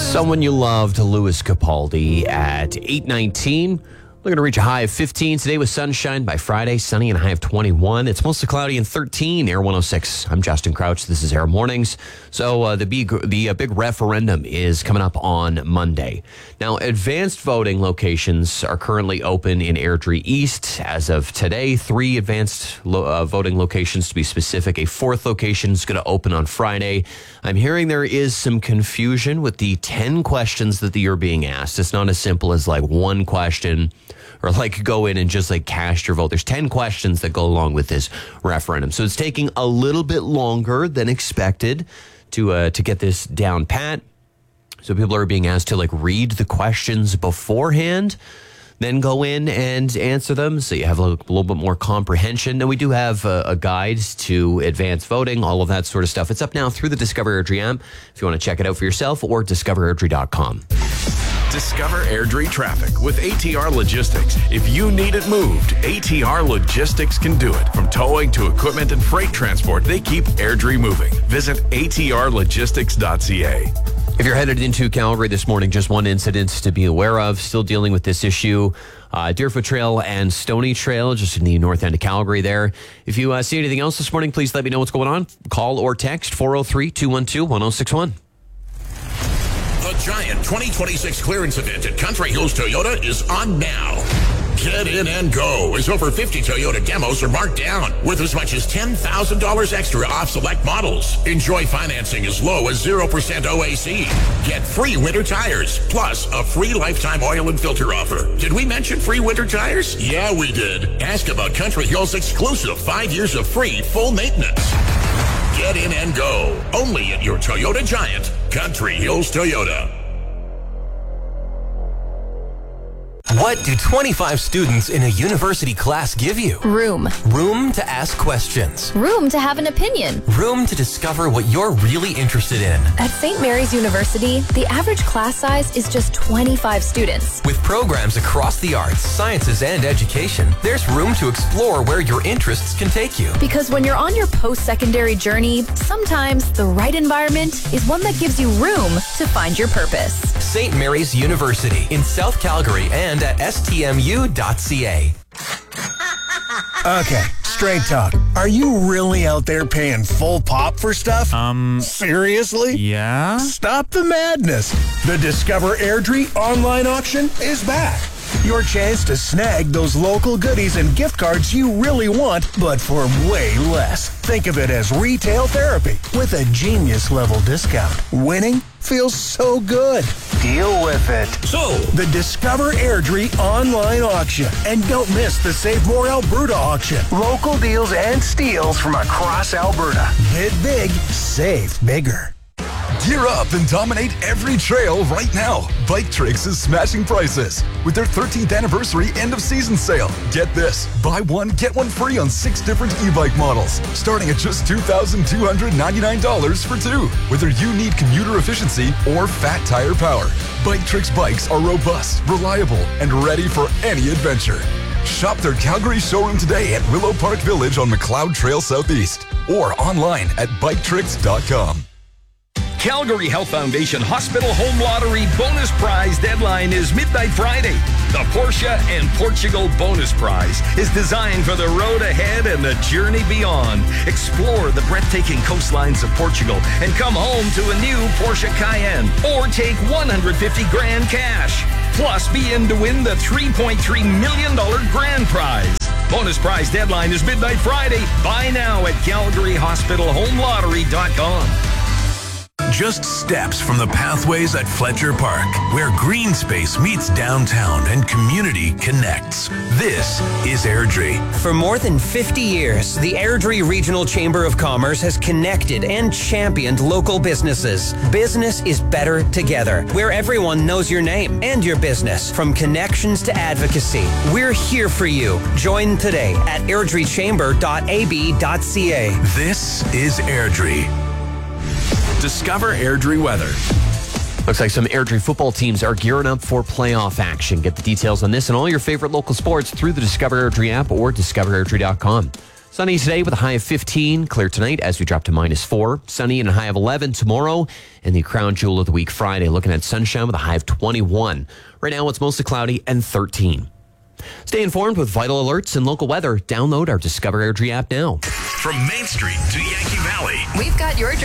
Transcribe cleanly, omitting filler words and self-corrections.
Someone You Loved, Louis Capaldi at 8:19. We're going to reach a high of 15 today with sunshine. By Friday, sunny and a high of 21. It's mostly cloudy and 13. Air 106. I'm Justin Crouch. This is Air Mornings. So the big referendum is coming up on Monday. Now, advanced voting locations are currently open in Airdrie East. As of today, 3 advanced voting locations to be specific. A 4th location is going to open on Friday. I'm hearing there is some confusion with the 10 questions that you're being asked. It's not as simple as like one question or like go in and just like cast your vote. There's 10 questions that go along with this referendum. So it's taking a little bit longer than expected to get this down pat. So people are being asked to like read the questions beforehand, then go in and answer them so you have a little bit more comprehension. Then we do have a guide to advanced voting, all of that sort of stuff. It's up now through the Discover Airdrie app if you want to check it out for yourself, or discoverairdrie.com. Discover Airdrie traffic with ATR Logistics. If you need it moved, ATR Logistics can do it. From towing to equipment and freight transport, they keep Airdrie moving. Visit atrlogistics.ca. If you're headed into Calgary this morning, just one incident to be aware of. Still dealing with this issue. Deerfoot Trail and Stony Trail, just in the north end of Calgary there. If you see anything else this morning, please let me know what's going on. Call or text 403-212-1061. The Giant 2026 clearance event at Country Hills Toyota is on now. Get in and go as over 50 Toyota demos are marked down with as much as $10,000 extra off select models. Enjoy financing as low as 0% OAC. Get free winter tires, plus a free lifetime oil and filter offer. Did we mention free winter tires? Yeah, we did. Ask about Country Hills' exclusive 5 years of free full maintenance. Get in and go. Only at your Toyota Giant, Country Hills Toyota. What do 25 students in a university class give you? Room. Room to ask questions. Room to have an opinion. Room to discover what you're really interested in. At St. Mary's University, the average class size is just 25 students. With programs across the arts, sciences, and education, there's room to explore where your interests can take you. Because when you're on your post-secondary journey, sometimes the right environment is one that gives you room to find your purpose. St. Mary's University in South Calgary and at stmu.ca. Okay, straight talk. Are you really out there paying full pop for stuff? Seriously? Yeah? Stop the madness. The Discover Airdrie online auction is back. Your chance to snag those local goodies and gift cards you really want, but for way less. Think of it as retail therapy with a genius-level discount. Winning feels so good. Deal with it. So, The Discover Airdrie online auction. And don't miss the Save More Alberta auction. Local deals and steals from across Alberta. Bid big, save bigger. Gear up and dominate every trail right now. Bike Tricks is smashing prices with their 13th anniversary end of season sale. Get this, buy one, get one free on 6 different e-bike models, starting at just $2,299 for 2. Whether you need commuter efficiency or fat tire power, Bike Tricks bikes are robust, reliable, and ready for any adventure. Shop their Calgary showroom today at Willow Park Village on McLeod Trail Southeast or online at biketricks.com. Calgary Health Foundation Hospital Home Lottery bonus prize deadline is midnight Friday. The Porsche and Portugal bonus prize is designed for the road ahead and the journey beyond. Explore the breathtaking coastlines of Portugal and come home to a new Porsche Cayenne, or take $150,000 cash. Plus, be in to win the $3.3 million grand prize. Bonus prize deadline is midnight Friday. Buy now at CalgaryHospitalHomeLottery.com. Just steps from the pathways at Fletcher Park, where green space meets downtown and community connects. This is Airdrie. For more than 50 years, the Airdrie Regional Chamber of Commerce has connected and championed local businesses. Business is better together, where everyone knows your name and your business, from connections to advocacy. We're here for you. Join today at airdriechamber.ab.ca. This is Airdrie. Discover Airdrie weather. Looks like some Airdrie football teams are gearing up for playoff action. Get the details on this and all your favorite local sports through the Discover Airdrie app or discoverairdrie.com. Sunny today with a high of 15. Clear tonight as we drop to -4. Sunny and a high of 11 tomorrow. And the crown jewel of the week Friday, looking at sunshine with a high of 21. Right now it's mostly cloudy and 13. Stay informed with vital alerts and local weather. Download our Discover Airdrie app now. From Main Street to Yankee Valley. We've got your